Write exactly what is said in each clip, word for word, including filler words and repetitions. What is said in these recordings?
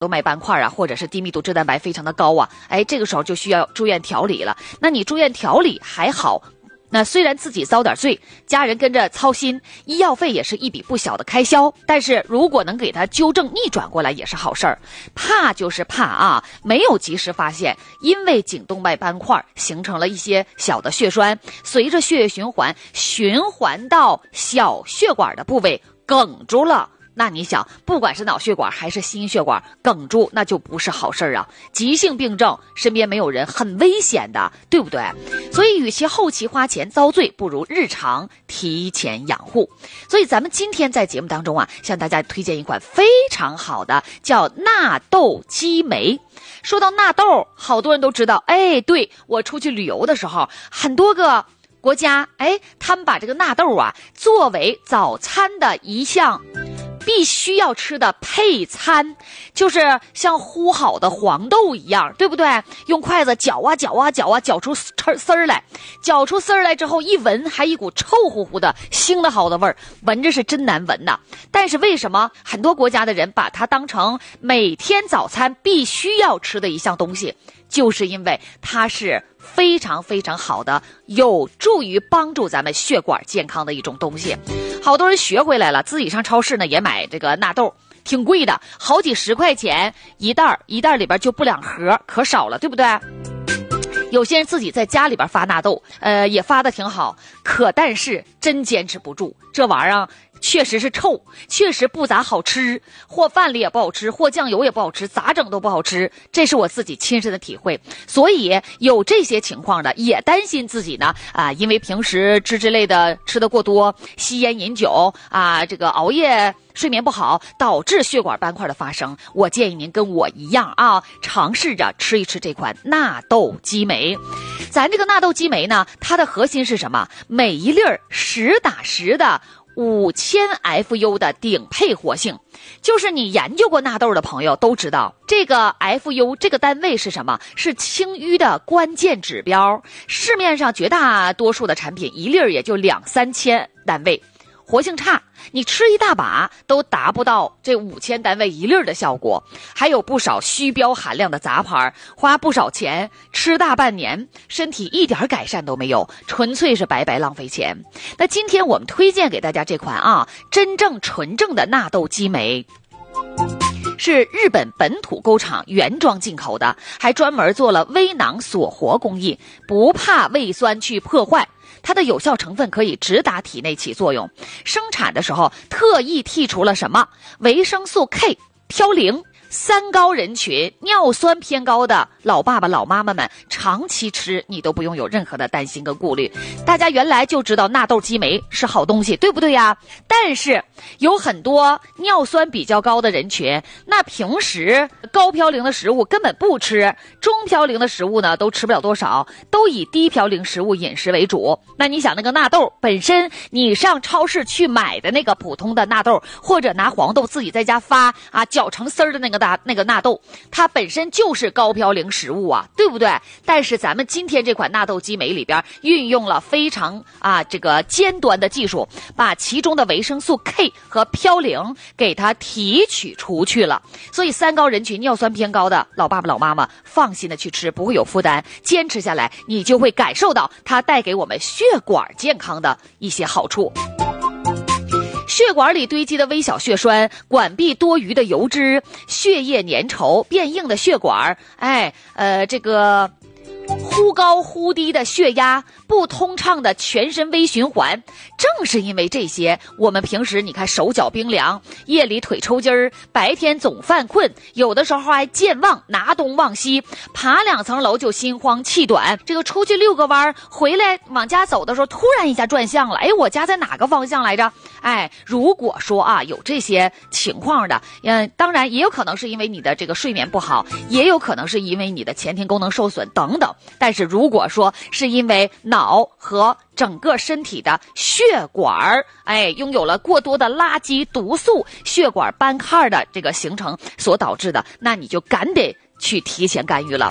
动脉斑块啊，或者是低密度脂蛋白非常的高啊，哎，这个时候就需要住院调理了。那你住院调理还好，那虽然自己遭点罪，家人跟着操心，医药费也是一笔不小的开销，但是如果能给他纠正逆转过来也是好事儿。怕就是怕啊，没有及时发现，因为颈动脉斑块形成了一些小的血栓，随着血液循环循环到小血管的部位梗住了。那你想，不管是脑血管还是心血管梗住，那就不是好事儿啊！急性病症身边没有人，很危险的，对不对？所以与其后期花钱遭罪，不如日常提前养护。所以咱们今天在节目当中啊，向大家推荐一款非常好的，叫纳豆激酶。说到纳豆，好多人都知道，哎，对，我出去旅游的时候，很多个国家，哎，他们把这个纳豆啊作为早餐的一项必须要吃的配餐，就是像烀好的黄豆一样，对不对？用筷子搅啊搅啊搅啊，搅出丝儿来，搅出丝儿来之后，一闻还一股臭乎乎的腥的好的味儿，闻着是真难闻呐。但是为什么很多国家的人把它当成每天早餐必须要吃的一项东西？就是因为它是非常非常好的，有助于帮助咱们血管健康的一种东西。好多人学回来了，自己上超市呢也买这个纳豆，挺贵的，好几十块钱一袋，一袋里边就不两盒，可少了，对不对？有些人自己在家里边发纳豆，呃，也发的挺好，可但是真坚持不住，这玩意儿确实是臭，确实不咋好吃，或饭里也不好吃，或酱油也不好吃，咋整都不好吃，这是我自己亲身的体会。所以有这些情况的，也担心自己呢啊，因为平时脂质类的吃的过多，吸烟饮酒啊，这个熬夜睡眠不好，导致血管斑块的发生。我建议您跟我一样啊，尝试着吃一吃这款纳豆激酶。咱这个纳豆激酶呢，它的核心是什么？每一粒儿实打实的五千 F U 的顶配活性。就是你研究过纳豆的朋友都知道，这个 F U 这个单位是什么？是清淤的关键指标。市面上绝大多数的产品一粒儿也就两三千单位，活性差，你吃一大把都达不到这五千单位一粒的效果。还有不少虚标含量的杂牌，花不少钱吃大半年，身体一点改善都没有，纯粹是白白浪费钱。那今天我们推荐给大家这款啊，真正纯正的纳豆激酶，是日本本土工厂原装进口的，还专门做了微囊锁活工艺，不怕胃酸去破坏。它的有效成分可以直达体内起作用。生产的时候特意剔除了什么？维生素 K、嘌呤。三高人群，尿酸偏高的老爸爸老妈妈们长期吃，你都不用有任何的担心跟顾虑。大家原来就知道纳豆激酶是好东西，对不对呀？但是有很多尿酸比较高的人群，那平时高嘌呤的食物根本不吃，中嘌呤的食物呢都吃不了多少，都以低嘌呤食物饮食为主。那你想那个纳豆本身，你上超市去买的那个普通的纳豆，或者拿黄豆自己在家发啊搅成丝儿的那个大那个纳豆，它本身就是高嘌呤食物啊，对不对？但是咱们今天这款纳豆激酶里边运用了非常啊这个尖端的技术，把其中的维生素 K 和嘌呤给它提取出去了。所以三高人群，尿酸偏高的老爸爸老妈妈放心的去吃，不会有负担，坚持下来你就会感受到它带给我们血管健康的一些好处。血管里堆积的微小血栓，管壁多余的油脂，血液粘稠变硬的血管，哎，呃，这个忽高忽低的血压，不通畅的全身微循环，正是因为这些，我们平时你看手脚冰凉，夜里腿抽筋儿，白天总犯困，有的时候还健忘，拿东忘西，爬两层楼就心慌气短，这个出去遛个弯回来往家走的时候突然一下转向了，哎，我家在哪个方向来着？哎，如果说啊有这些情况的，嗯，当然也有可能是因为你的这个睡眠不好，也有可能是因为你的前庭功能受损等等。但是如果说是因为脑和整个身体的血管，哎，拥有了过多的垃圾毒素，血管斑块的这个形成所导致的，那你就赶得去提前干预了。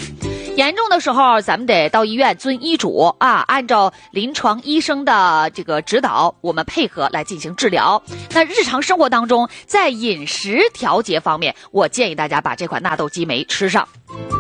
严重的时候咱们得到医院遵医嘱啊，按照临床医生的这个指导，我们配合来进行治疗。那日常生活当中，在饮食调节方面，我建议大家把这款纳豆激酶吃上。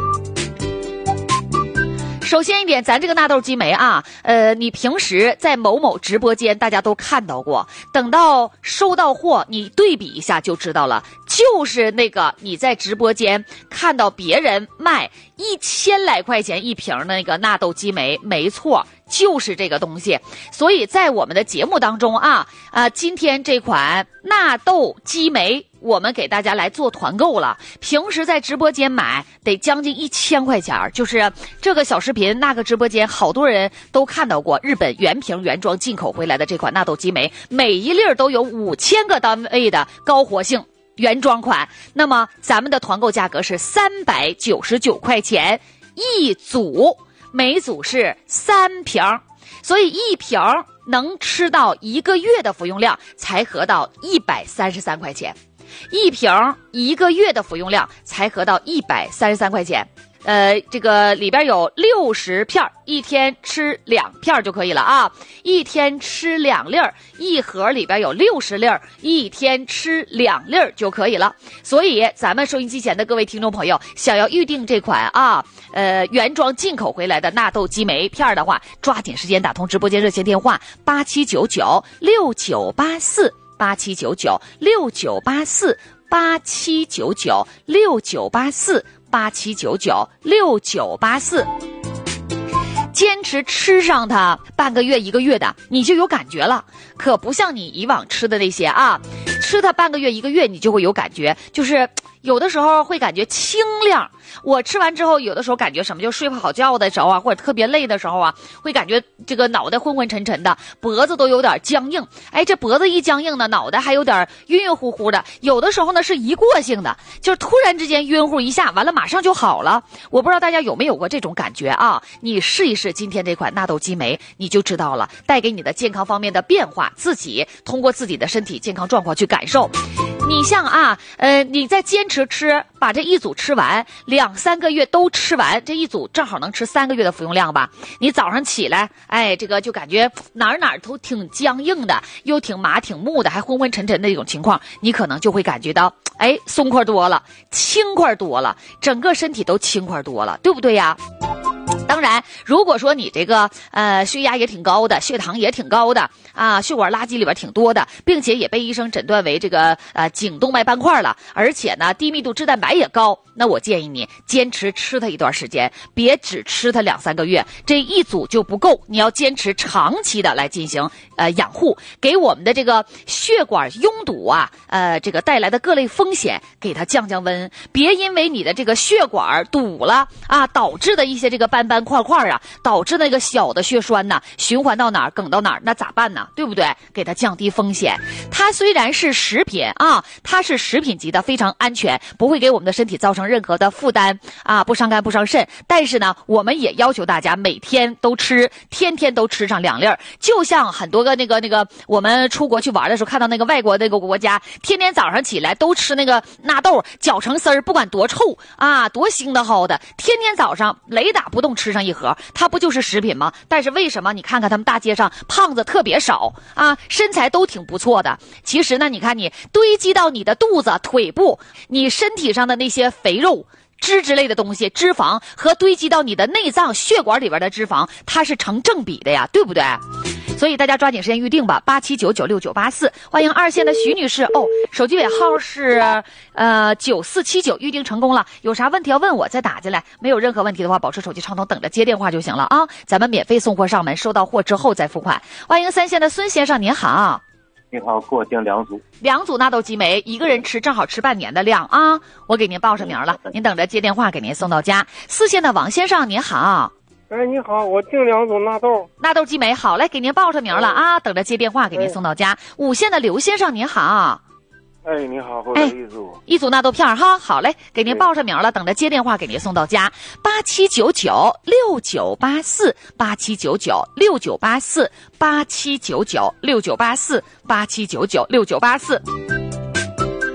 首先一点，咱这个纳豆激酶啊，呃，你平时在某某直播间大家都看到过，等到收到货，你对比一下就知道了，就是那个你在直播间看到别人卖一千来块钱一瓶的那个纳豆激酶，没错，就是这个东西。所以在我们的节目当中啊，呃，今天这款纳豆激酶我们给大家来做团购了，平时在直播间买得将近一千块钱，就是这个小视频那个直播间好多人都看到过，日本原瓶原装进口回来的这款纳豆激酶，每一粒都有五千个单位的高活性原装款。那么咱们的团购价格是三百九十九块钱一组，每组是三瓶，所以一瓶能吃到一个月的服用量才合到一百三十三块钱。一瓶一个月的服用量才合到一百三十三块钱，呃，这个里边有六十片，一天吃两片就可以了啊！一天吃两粒儿，一盒里边有六十粒儿，一天吃两粒儿就可以了。所以咱们收音机前的各位听众朋友，想要预定这款啊，呃，原装进口回来的纳豆激酶片的话，抓紧时间打通直播间热线电话八七九九六九八四。八七九九六九八四，八七九九六九八四，八七九九六九八四。坚持吃上它半个月一个月的，你就有感觉了，可不像你以往吃的那些啊，吃它半个月一个月你就会有感觉，就是有的时候会感觉清亮。我吃完之后，有的时候感觉什么，就睡不好觉的时候啊，或者特别累的时候啊，会感觉这个脑袋昏昏沉沉的，脖子都有点僵硬。哎，这脖子一僵硬呢，脑袋还有点晕晕乎乎的。有的时候呢是一过性的，就是突然之间晕乎一下，完了马上就好了。我不知道大家有没有过这种感觉啊？你试一试今天这款纳豆激酶，你就知道了，带给你的健康方面的变化，自己通过自己的身体健康状况去感受。你像啊，呃，你在坚持吃，把这一组吃完，两三个月都吃完，这一组正好能吃三个月的服用量吧。你早上起来，哎，这个就感觉哪儿哪儿都挺僵硬的，又挺麻挺木的，还昏昏沉沉的那种情况，你可能就会感觉到，哎，松快多了，轻快多了，整个身体都轻快多了，对不对呀？当然，如果说你这个呃血压也挺高的，血糖也挺高的啊，血管垃圾里边挺多的，并且也被医生诊断为这个呃颈动脉斑块了，而且呢低密度脂蛋白也高，那我建议你坚持吃它一段时间，别只吃它两三个月，这一组就不够，你要坚持长期的来进行呃养护，给我们的这个血管拥堵啊，呃这个带来的各类风险给它降降温，别因为你的这个血管堵了啊导致的一些这个斑斑块块啊，导致那个小的血栓呐循环到哪儿梗到哪儿，那咋办呢？对不对？给它降低风险。它虽然是食品啊，它是食品级的，非常安全，不会给我们的身体造成任何的负担啊，不伤肝不伤肾。但是呢，我们也要求大家每天都吃，天天都吃上两粒儿。就像很多个那个那个，我们出国去玩的时候，看到那个外国那个国家，天天早上起来都吃那个纳豆，搅成丝儿，不管多臭啊，多腥的齁的，天天早上雷打不动吃上一盒，它不就是食品吗？但是为什么你看看他们大街上胖子特别少啊，身材都挺不错的？其实呢，你看你堆积到你的肚子、腿部，你身体上的那些肥肉、脂之类的东西，脂肪和堆积到你的内脏、血管里边的脂肪，它是成正比的呀，对不对？所以大家抓紧时间预定吧，八七九九六九八四。欢迎二线的徐女士哦，手机尾号是呃九四七九，预定成功了。有啥问题要问我，再打进来。没有任何问题的话，保持手机畅通，等着接电话就行了啊。咱们免费送货上门，收到货之后再付款。欢迎三线的孙先生，您好。 你好，给我订两组。 两组纳豆激酶，一个人吃正好吃半年的量啊。我给您报上名了，您等着接电话给您送到家。四线的王先生，您好。 哎，你好，我订两组纳豆， 纳豆激酶，好嘞，给您报上名了啊，等着接电话给您送到家。五线的刘先生您好。 哎，你好，我来一组， 一组纳豆片哈，好嘞，给您报上名了，等着接电话给您送到家。八七九九六九八四，八七九九六九八四，八七九九六九八四，八七九九六九八四。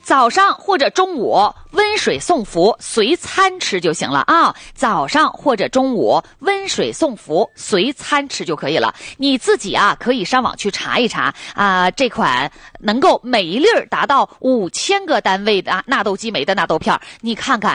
早上或者中午温水送服，随餐吃就行了啊。早上或者中午温水送服，随餐吃就可以了。你自己啊可以上网去查一查啊，这款能够每一粒达到五千个单位的纳豆激酶的纳豆片，你看看